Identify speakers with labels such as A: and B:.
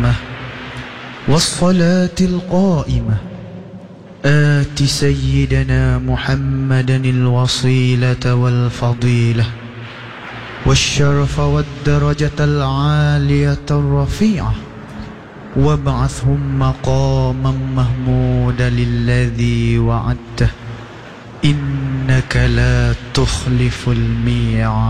A: التامة والصلاة القائمة آت سيدنا محمدا الوصيلة والفضيلة والشرف والدرجة العالية الرفيعة وابعثهم مقاما محمودا الذي وعدته إنك لا تخلف الميعاد.